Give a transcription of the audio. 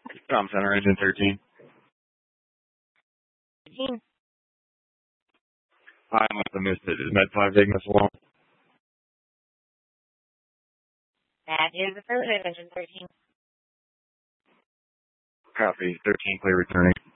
Tom Center, engine 13. 13. I must have missed it. Is Med 5 taking us along? That is affirmative, engine 13. Copy. 13, clear returning.